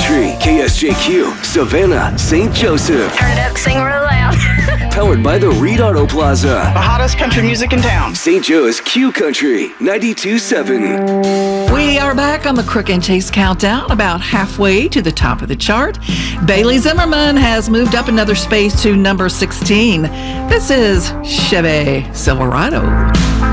Country, KSJQ, Savannah, St. Joseph. Turn it up, sing real loud. Powered by the Reed Auto Plaza. The hottest country music in town. St. Joe's Q Country, 92.7. We are back on the Crook and Chase Countdown, about halfway to the top of the chart. Bailey Zimmerman has moved up another space to number 16. This is Chevy Silverado.